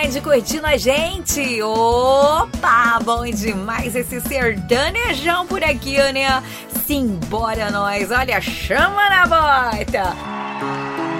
tarde curtindo a gente. Opa, bom demais esse sertanejão por aqui, né? Simbora nós, olha, chama na bota.